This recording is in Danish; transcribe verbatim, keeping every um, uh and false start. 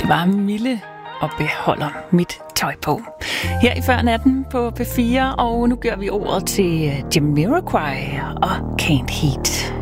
Det var Mille og beholder mit tøj på. Her i Før Natten på P fire, og nu gør vi ordet til Jamiroquai og Can't Heat.